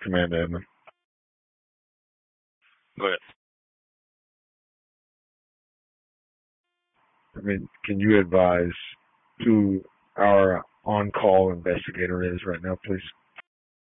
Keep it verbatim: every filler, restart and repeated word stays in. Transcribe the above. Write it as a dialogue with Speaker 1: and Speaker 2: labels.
Speaker 1: Commander Edmund.
Speaker 2: Go ahead.
Speaker 1: I mean, can you advise who our on-call investigator is right now, please?